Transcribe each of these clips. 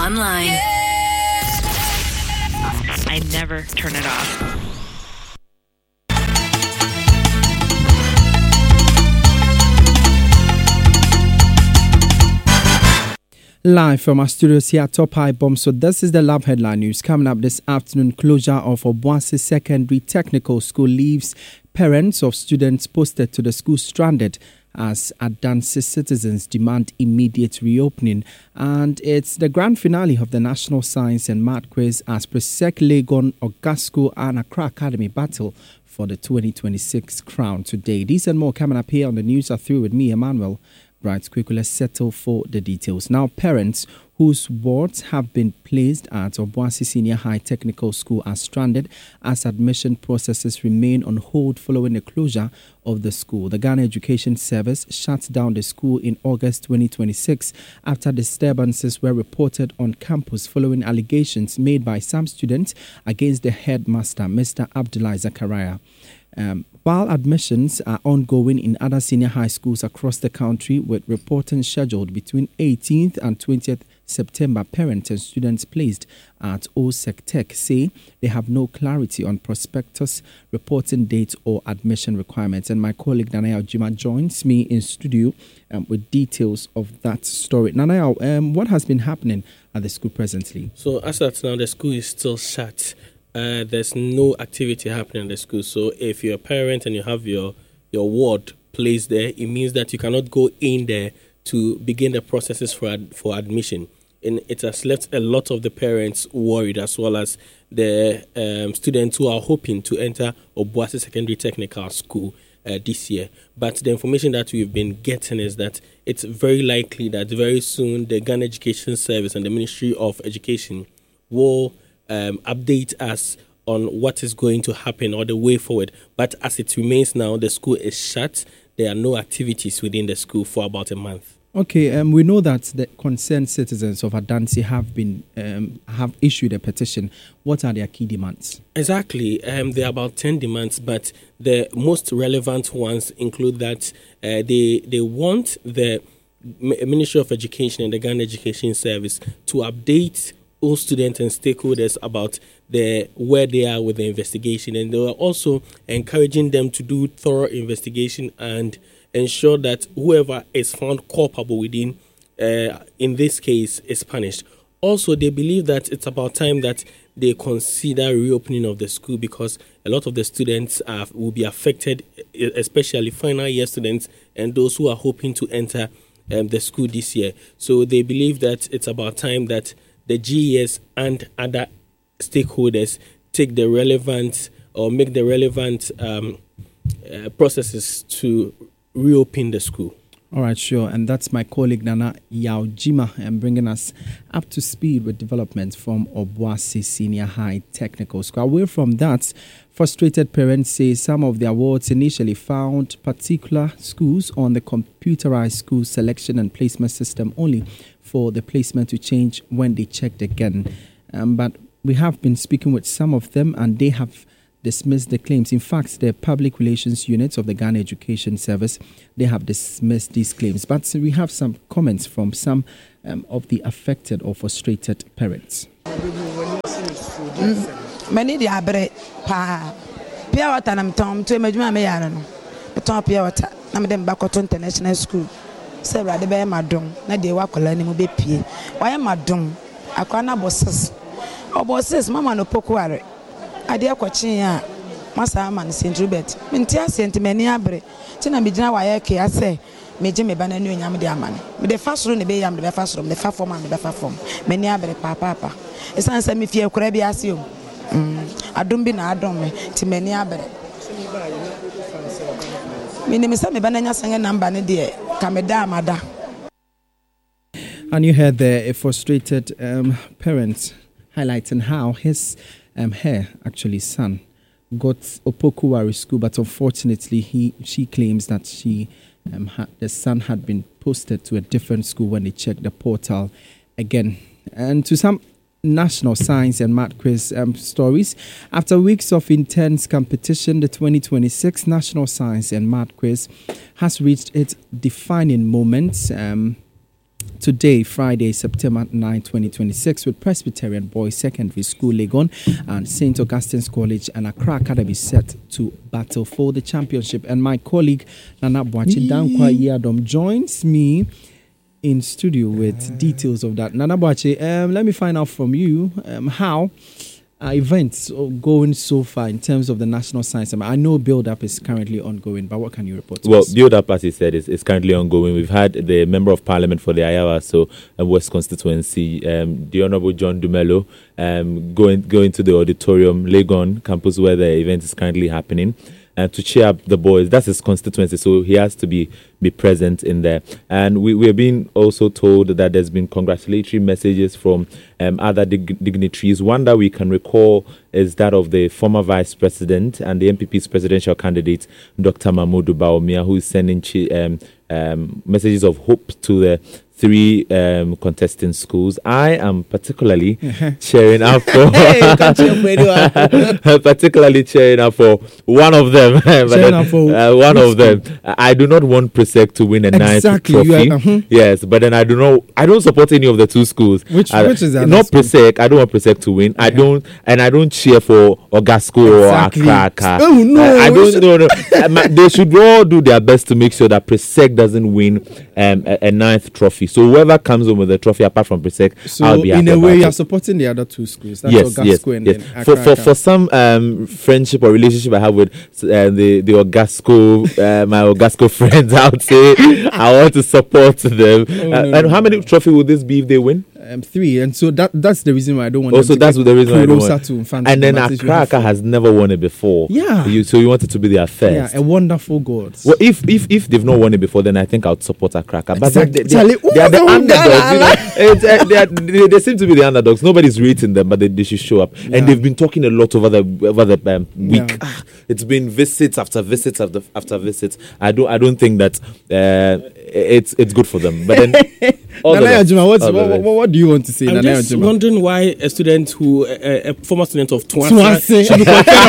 online. I never turn it off. Live from our studios here at Top High Bomb. So this is the Love Headline News. Coming up this afternoon, closure of Obuasi Secondary Technical School leaves parents of students posted to the school stranded as Adansi citizens demand immediate reopening. And it's the grand finale of the National Science and Math Quiz as Presec Legon, Ogasco and Accra Academy battle for the 2026 crown today. These and more coming up here on the news are through with me, Emmanuel. Right, quickly, let's settle for the details. Now, parents whose wards have been placed at Obuasi Senior High Technical School are stranded as admission processes remain on hold following the closure of the school. The Ghana Education Service shut down the school in August 2026 after disturbances were reported on campus following allegations made by some students against the headmaster, Mr. Abdullah Zakaria. While admissions are ongoing in other senior high schools across the country with reporting scheduled between 18th and 20th September, parents and students placed at OSEC Tech say they have no clarity on prospectus reporting dates or admission requirements. And my colleague Nanaya Ojima joins me in studio with details of that story. Nanaya, what has been happening at the school presently? So as at now, the school is still shut. There's no activity happening in the school. So if you're a parent and you have your ward placed there, it means that you cannot go in there to begin the processes for admission. And it has left a lot of the parents worried, as well as the students who are hoping to enter Obuasi Secondary Technical School this year. But the information that we've been getting is that it's very likely that very soon the Ghana Education Service and the Ministry of Education will update us on what is going to happen or the way forward. But as it remains now, the school is shut. There are no activities within the school for about a month. Okay, we know that the concerned citizens of Adansi have issued a petition. What are their key demands? Exactly. There are about 10 demands, but the most relevant ones include that they want the Ministry of Education and the Ghana Education Service to update all students and stakeholders about where they are with the investigation, and they are also encouraging them to do thorough investigation and ensure that whoever is found culpable within, in this case, is punished. Also, they believe that it's about time that they consider reopening of the school because a lot of the students will be affected, especially final year students and those who are hoping to enter the school this year. So they believe that it's about time that the GES and other stakeholders take the relevant or make the relevant processes to reopen the school. All right, sure. And that's my colleague Nana Yaojima and bringing us up to speed with developments from Obuasi Senior High Technical School. Away from that, frustrated parents say some of the awards initially found particular schools on the computerized school selection and placement system only for the placement to change when they checked again. But we have been speaking with some of them and they have dismissed the claims. In fact, the public relations units of the Ghana Education Service, they have dismissed these claims. But we have some comments from some of the affected or frustrated parents. Many the abre pa pure water nam tom to medjuma me yare no beton pure water na me dem back to international school say brade be madom na de wakola ni mu be pie why madom akwa na bosses obosses mama no pokuare ade akwachi a masa man St. Robert mintia sentimani abre ti na me gina wa ye ke ase meje me ba na nu nyam de amane me de fasoro ne be yam de be fasoro me fa form me be fa form mani abre papa esan se me fie kura bi ase o adom bi na adom me ti mani abre me me se me ba na nya sanga number ne de ka me da amada. And you heard there a frustrated parent highlighting how his her son got Opokuwari school, but unfortunately she claims that the son had been posted to a different school when they checked the portal again. And to some National Science and Math Quiz stories, after weeks of intense competition, the 2026 National Science and Math Quiz has reached its defining moments. today, Friday, September 9, 2026, with Presbyterian Boys Secondary School, Legon, and St. Augustine's College and Accra Academy set to battle for the championship. And my colleague, Nana Boachi Dankwa Yadom, joins me in studio with details of that. Nana Boachi, let me find out from you how events are going so far in terms of the National Science Summit. I know build-up is currently ongoing, but what can you report to us? Build-up, as you said, is currently ongoing. We've had the Member of Parliament for the Ayawaso West Constituency, the Honourable John Dumelo, going to the auditorium, Legon campus, where the event is currently happening, to cheer up the boys. That's his constituency, so he has to be present in there. And we're being also told that there's been congratulatory messages from other dignitaries. One that we can recall is that of the former Vice President and the MPP's presidential candidate, Dr. Mahmoud Bawumia, who is sending messages of hope to the 3 contesting schools. I am particularly cheering up for particularly cheering up for one of them. One of them. I do not want Presec to win a ninth trophy. Yes, but then I don't support any of the 2 schools. Which is that? Not Presec. I don't want Presec to win. I don't cheer for Ogasco or Accra. Oh no! I don't know. They should all do their best to make sure that Presec doesn't win a ninth trophy. So whoever comes home with the trophy apart from Presec, I'll be happy. In a way, you're supporting the other 2 schools. That's yes. For some friendship or relationship I have with the Ogasco, my Ogasco friends, I would say I want to support them. And how many trophy will this be if they win? 3, and so that's the reason why I don't want. Also, that's the reason why I don't want. And then Accra has never won it before. Yeah. So you want it to be their first. Yeah, a wonderful goal. Well, if they've not won it before, then I think I would support Accra. But exactly. they are the underdogs. They seem to be the underdogs. Nobody's rating them, but they should show up. Yeah. And they've been talking a lot over the week. Yeah. It's been visits after visits after visits. I don't think that it's good for them. But then, what do you want to say? I'm just wondering why a student a former student of Twassa should be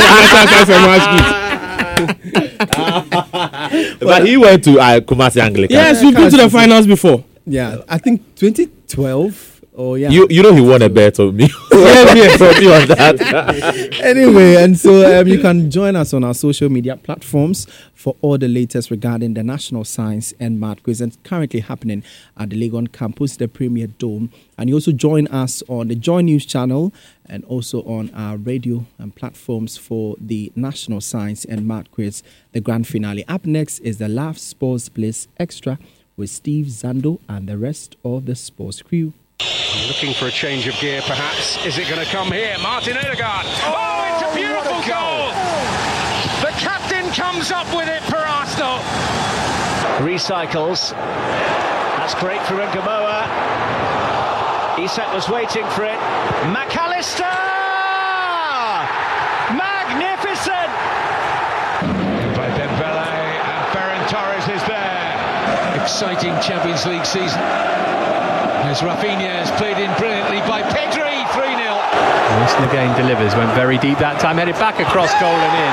but he went to Kumasi Anglican. Yes, we've been to the finals before. Yeah, I think 2012. Oh yeah, you know he won a bet on me. On that. Anyway, and so you can join us on our social media platforms for all the latest regarding the National Science and Math Quiz, and currently happening at the Legon campus, the Premier Dome. And you also join us on the Joy News channel and also on our radio and platforms for the National Science and Math Quiz, the grand finale. Up next is the Laugh Sports Bliss Extra with Steve Zando and the rest of the sports crew. Looking for a change of gear, perhaps. Is it going to come here? Martin Odegaard. Oh, it's a beautiful goal. The captain comes up with it for Arsenal. Recycles. That's great for Ngamoa. Isak was waiting for it. McAllister! Magnificent! By Dembele, and Ferran Torres is there. Exciting Champions League season. As Rafinha has played in brilliantly by Pedri, 3-0. Arsenal again delivers, went very deep that time, headed back across goal and in.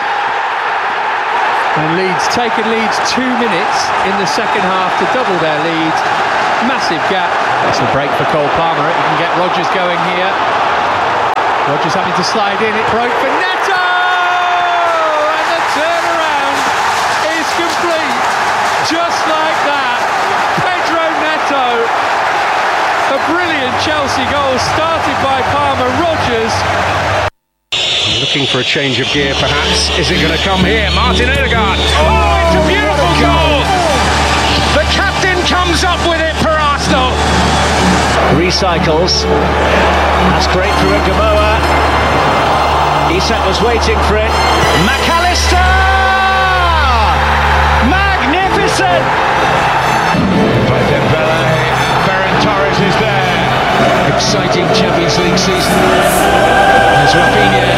And Leeds taken Leeds 2 minutes in the second half to double their lead. Massive gap. That's a break for Cole Palmer. He can get Rodgers going here. Rodgers having to slide in, it broke for Neto! And the turnaround is complete. Just like that. Pedro Neto. A brilliant Chelsea goal started by Palmer. Rodgers. Looking for a change of gear, perhaps. Is it going to come here? Martin Odegaard. Oh, it's a beautiful goal. The captain comes up with it for Arsenal. Recycles. That's great for Ngamoa. Isak was waiting for it. McAllister! Magnificent! By Dembele. Torres is there. Exciting Champions League season. As Rafinha